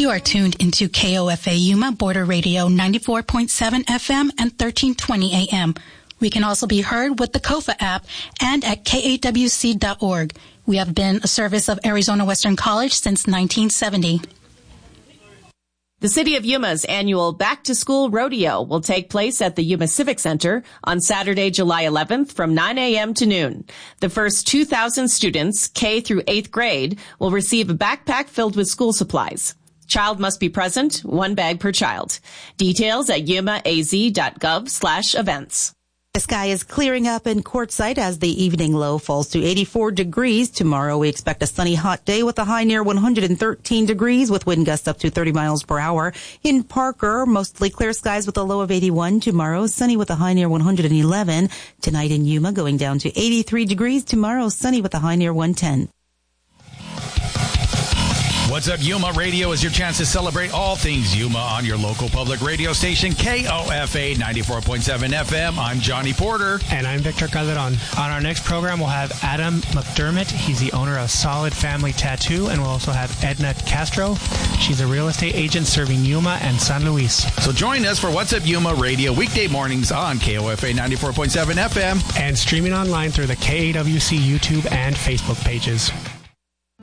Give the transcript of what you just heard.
You are tuned into KOFA Yuma Border Radio 94.7 FM and 1320 AM. We can also be heard with the KOFA app and at KAWC.org. We have been a service of Arizona Western College since 1970. The City of Yuma's annual Back to School Rodeo will take place at the Yuma Civic Center on Saturday, July 11th from 9 a.m. to noon. The first 2,000 students, K through 8th grade, will receive a backpack filled with school supplies. Child must be present, 1 bag per child. Details at yumaaz.gov/events. The sky is clearing up in Quartzsite as the evening low falls to 84 degrees. Tomorrow we expect a sunny, hot day with a high near 113 degrees with wind gusts up to 30 miles per hour. In Parker, mostly clear skies with a low of 81. Tomorrow, sunny with a high near 111. Tonight in Yuma, going down to 83 degrees. Tomorrow, sunny with a high near 110. What's Up Yuma Radio is your chance to celebrate all things Yuma on your local public radio station, KOFA 94.7 FM. I'm Johnny Porter. And I'm Victor Calderon. On our next program, we'll have Adam McDermott. He's the owner of Solid Family Tattoo. And we'll also have Edna Castro. She's a real estate agent serving Yuma and San Luis. So join us for What's Up Yuma Radio weekday mornings on KOFA 94.7 FM. And streaming online through the KAWC YouTube and Facebook pages.